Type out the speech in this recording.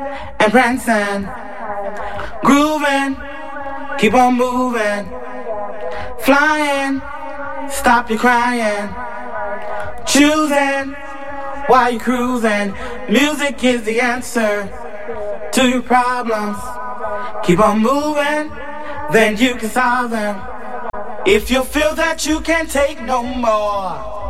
and prancing, grooving, keep on moving, flying, stop your crying, choosing while you're cruising. Music is the answer to your problems. Keep on moving, then you can solve them. If you feel that you can't take no more,